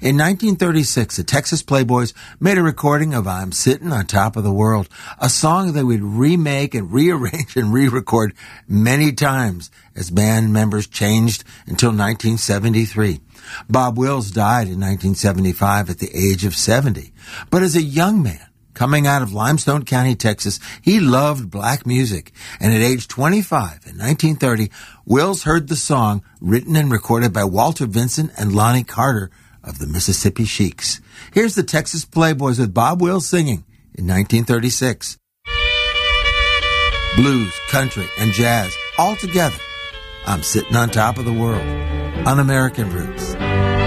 In 1936, the Texas Playboys made a recording of I'm Sitting on Top of the World, a song they would remake and rearrange and re-record many times as band members changed until 1973. Bob Wills died in 1975 at the age of 70. But as a young man, coming out of Limestone County, Texas, he loved black music, and at age 25 in 1930, Wills heard the song written and recorded by Walter Vincent and Lonnie Carter of the Mississippi Sheiks. Here's the Texas Playboys with Bob Wills singing in 1936. Blues, country, and jazz all together. I'm Sitting on Top of the World on American Roots.